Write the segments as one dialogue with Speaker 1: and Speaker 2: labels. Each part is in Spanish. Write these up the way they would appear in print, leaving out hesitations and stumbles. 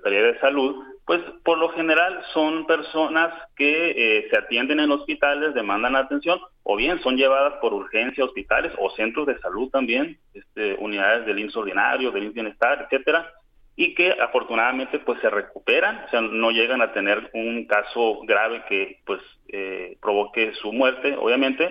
Speaker 1: Secretaría de Salud, pues por lo general son personas que se atienden en hospitales, demandan atención, o bien son llevadas por urgencia a hospitales o centros de salud también, unidades del IMSS ordinario, del IMSS Bienestar, etcétera, y que afortunadamente pues se recuperan, o sea, no llegan a tener un caso grave que pues provoque su muerte, obviamente,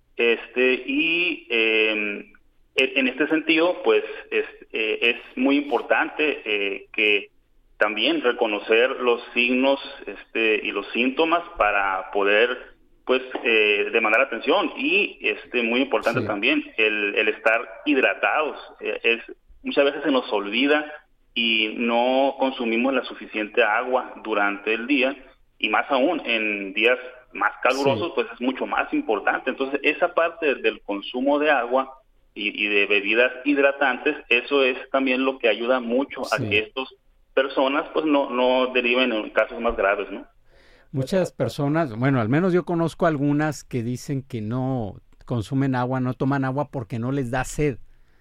Speaker 1: en este sentido, pues es muy importante que también reconocer los signos y los síntomas para poder pues demandar atención, y muy importante
Speaker 2: Sí.
Speaker 1: también el estar hidratados. Muchas veces se nos olvida y no consumimos la suficiente agua durante el día, y más aún en días más
Speaker 2: Sí.
Speaker 1: calurosos pues es mucho más importante. Entonces esa parte del consumo de agua y de bebidas hidratantes, eso es también lo que ayuda mucho a que
Speaker 2: Sí.
Speaker 1: estas personas pues no deriven en casos más graves, ¿no?
Speaker 2: Muchas personas, bueno, al menos yo conozco algunas que dicen que no consumen agua, no toman agua porque no les da sed.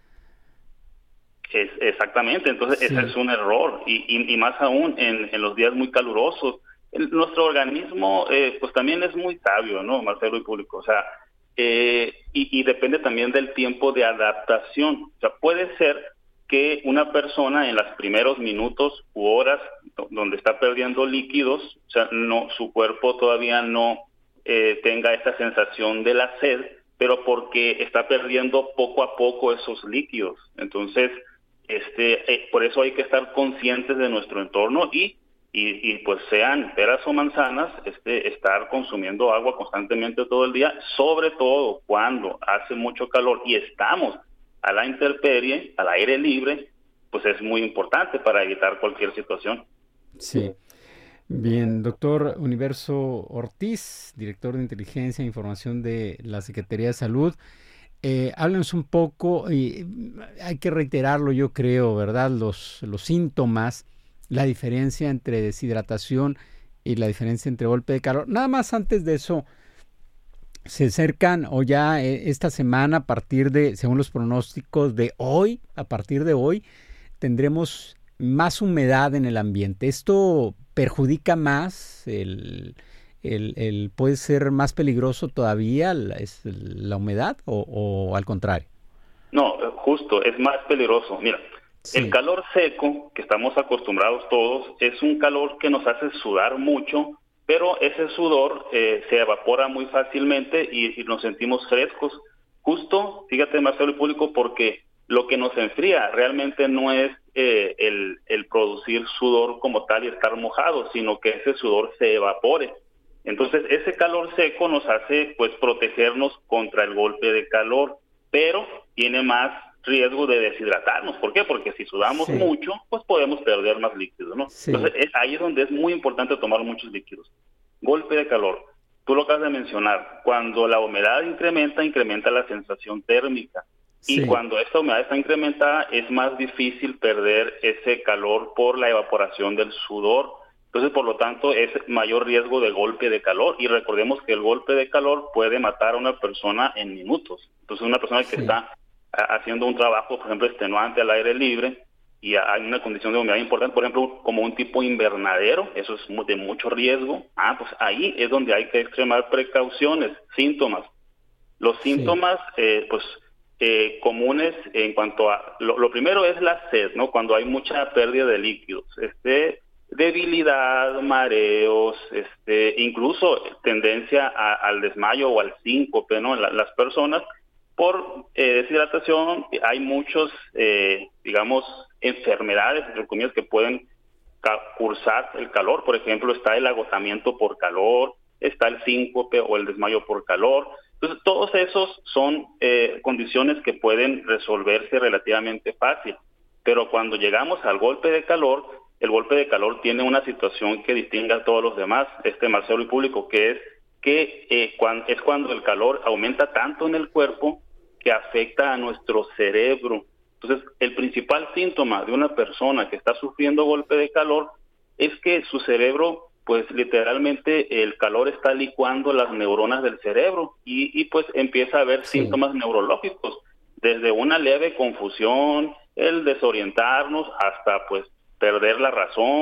Speaker 1: Exactamente, entonces ese es
Speaker 2: Sí.
Speaker 1: un error, y más aún en los días muy calurosos. Nuestro organismo pues también es muy sabio, ¿no, Marcelo y público? O sea, y depende también del tiempo de adaptación. O sea, puede ser que una persona en los primeros minutos u horas donde está perdiendo líquidos, o sea, no, su cuerpo todavía no tenga esta sensación de la sed, pero porque está perdiendo poco a poco esos líquidos. Entonces, por eso hay que estar conscientes de nuestro entorno, y pues sean peras o manzanas, estar consumiendo agua constantemente todo el día, sobre todo cuando hace mucho calor y estamos a la intemperie, al aire libre, pues es muy importante para evitar cualquier situación.
Speaker 2: Sí. Bien, doctor Universo Ortiz, director de Inteligencia e Información de la Secretaría de Salud. Háblenos un poco, y hay que reiterarlo, yo creo, ¿verdad? Los síntomas, la diferencia entre deshidratación y la diferencia entre golpe de calor. Nada más antes de eso, se acercan o ya esta semana, a partir de, según los pronósticos de hoy, a partir de hoy, tendremos más humedad en el ambiente. ¿Esto perjudica más? ¿Puede ser más peligroso todavía la humedad o al contrario?
Speaker 1: No, justo, es más peligroso. Mira, el
Speaker 2: Sí.
Speaker 1: calor seco, que estamos acostumbrados todos, es un calor que nos hace sudar mucho, pero ese sudor se evapora muy fácilmente y nos sentimos frescos. Justo, fíjate, Marcelo y público, porque lo que nos enfría realmente no es el producir sudor como tal y estar mojado, sino que ese sudor se evapore. Entonces, ese calor seco nos hace pues protegernos contra el golpe de calor, pero tiene más riesgo de deshidratarnos. ¿Por qué? Porque si sudamos
Speaker 2: Sí.
Speaker 1: mucho, pues podemos perder más líquidos, ¿no? Entonces,
Speaker 2: Sí.
Speaker 1: ahí es donde es muy importante tomar muchos líquidos. Golpe de calor. Tú lo acabas de mencionar. Cuando la humedad incrementa la sensación térmica. Y
Speaker 2: Sí.
Speaker 1: cuando esta humedad está incrementada, es más difícil perder ese calor por la evaporación del sudor. Entonces, por lo tanto, es mayor riesgo de golpe de calor. Y recordemos que el golpe de calor puede matar a una persona en minutos. Entonces, una persona que
Speaker 2: Sí.
Speaker 1: está haciendo un trabajo, por ejemplo, extenuante al aire libre, y hay una condición de humedad importante, por ejemplo, como un tipo invernadero, eso es de mucho riesgo. Pues ahí es donde hay que extremar precauciones. Síntomas. Los
Speaker 2: Sí.
Speaker 1: síntomas, comunes en cuanto a, lo primero es la sed, ¿no? Cuando hay mucha pérdida de líquidos, debilidad, mareos, incluso tendencia al desmayo o al síncope, ¿no? Las personas por deshidratación. Hay muchos, digamos, enfermedades, entre comillas, que pueden cursar el calor. Por ejemplo, está el agotamiento por calor, está el síncope o el desmayo por calor. Entonces, todos esos son condiciones que pueden resolverse relativamente fácil. Pero cuando llegamos al golpe de calor, el golpe de calor tiene una situación que distingue a todos los demás, Marcelo y público, que es que es cuando el calor aumenta tanto en el cuerpo que afecta a nuestro cerebro. Entonces, el principal síntoma de una persona que está sufriendo golpe de calor es que su cerebro, pues literalmente el calor está licuando las neuronas del cerebro, y pues empieza a haber
Speaker 2: Sí.
Speaker 1: síntomas neurológicos, desde una leve confusión, el desorientarnos, hasta pues perder la razón,